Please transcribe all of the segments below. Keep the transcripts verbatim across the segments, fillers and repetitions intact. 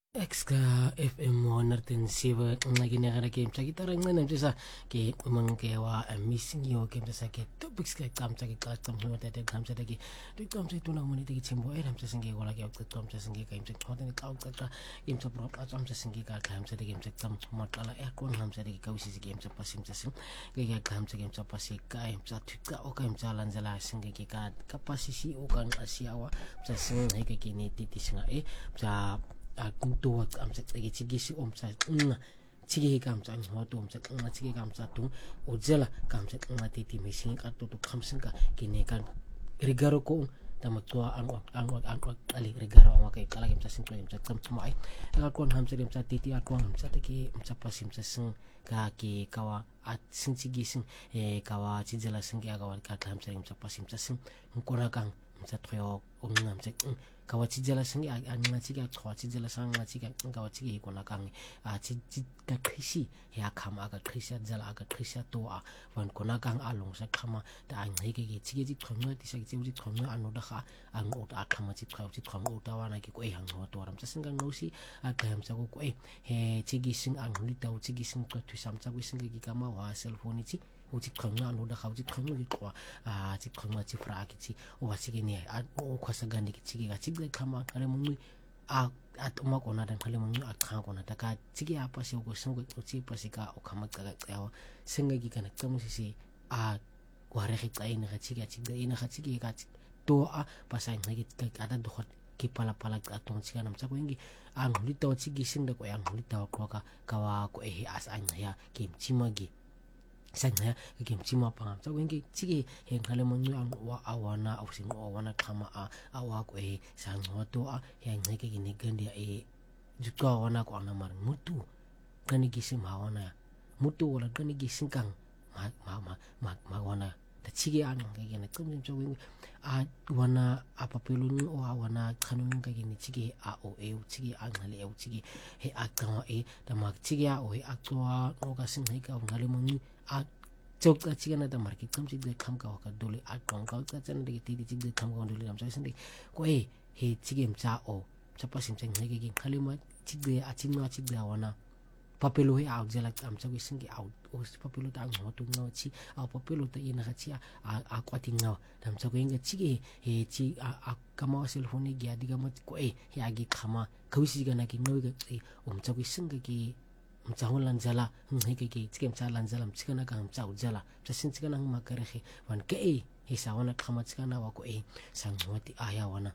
Extra F M one oh seven nga ginagana game sa gitara nga nam sa ke umang ke wa missing yo game sa ke topics ke kam sa ke ka kam sa mata te kam sa te ke tu kam sa tu na moni te ke chimbo e ram sa singe wala ke ok kam sa singe game sa thot ne ka ok ka game sa pro ka kam sa singe ka kam sa te game sa kam matala e kon ham sa te ke kausi game sa pasim sa sim ke ke kam sa game sa pasi ka game sa tu ka o game sa lanzala singe ke ka kapasisi o kan asiawa sa singe ke ke ni titi singa e sa kuntu am sa tsige tsige si om sa nga tsige kam sa ngo to om sa nga tsige kam sa tung ojela kam sa nga titi missing ka to to kam sin ka kine kan rigaro ko tama to an an an ali rigaro ang kay kala game sa sin ko sa kam tumai ka kon ham sa game sa titi at kon ham sa te ki sa pasim sa sing ka ki kawa at sin tsige sin e kawa tsijela sin ka kawa ka ham sa game sa pasim sa sin ko na kang sa troyo on nam sa kawachi jela sangi anga chiga kawachi jela sanga chiga kawachi ge kona kang a chi ka khisi ya khama ka khisa jela ka khisa to a wan kona kang along sa khama ta ang he ge chi ge thongna ti sa ge chi thongna anu da kha ang ot a khama chi khau chi thong ot wa na ki ko e hang ho to ram sa sing no si a kam sa ko ko e he chi gi sing ang li ta chi gi sing ko tu sam sa ko sing ge kama wa cell phone chi uti khongna anu da kha uti khongna ki ko a chi khongna chi fra ki chi o wa chi ge ne a o khosa gandi ki chi ga chi ge kama kale mong a at uma ko na dan kale mong a kha ko na ta ka chi ge apa si ko sing ko chi pa si ka o khama ka ka singa gi kana ka mo si a wa re ki kai na chi ga chi ge ina kha chi ge ka to a pa sa ngi ki ka da do ki pala pala ka tong chi kana sa ko ngi ang li to chi gi sing da ko ang li to ko ka ka wa ko e as an ya ki chi ma gi sanya game chima pa so wengi chigi he khale monyu ang wa awana au sing awana khama a awa ko e sang ho to a he ngai ke ni gandi e jukka wana ko ana mar mutu kani gisim hawana mutu wala kani gisim kang ma ma ma ma ma wana ta chigi an ngai ke na kum so wengi a wana apa pelun o awana khanun ka ni chigi a o e chigi an ngale e chigi he akwa e ta ma chigi a o e akwa o ka sing he ka ngale monyu a chok ka chiga na da market kam chig de kham ka ka dole a tong ka ka chan de ti chig de kham ka dole ram sa sin de ko e he chigem cha o cha pa sim chang he ge khali ma chig de a ching ma chig de wana papelo he out jela am cha wi sing ge out o papelo ta ngo tu ngo chi a papelo ta ina ha chi a a kwati ngo dam cha ko inga chige he chi a kama sel phone ge adiga ma ko e he agi khama khawisi ga na ki ngo ge om cha wi sing ge mchahon lanjala ngai ke ke chikem cha lanjala mchikana ka mchau jala chasin chikana ma kare he wan ke e he sawana khama chikana wa ko e sangwati aya wana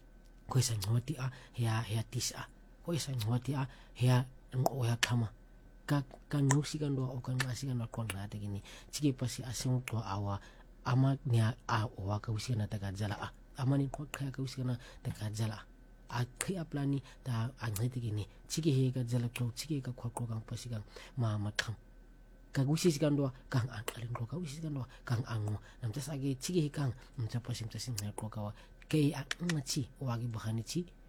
ko sangwati a ya ya tis a ko sangwati a ya o ya khama ka ka nusi kan do o kan asi kan ko na te gini chike pasi asim to awa ama nya a o wa ka usi na ta ka jala a amani ko ka ka usi na ta ka jala a kaya plani ta angai te gini chige he ka jala ko chige ka khwa ko kang pasi kang ma ma kham ka gusi sikan do kang an kalin ko ka usi sikan do kang ango nam ta sage chige he kang mcha pasim ta sin ko ka wa ke a ngachi wa gi bahani chi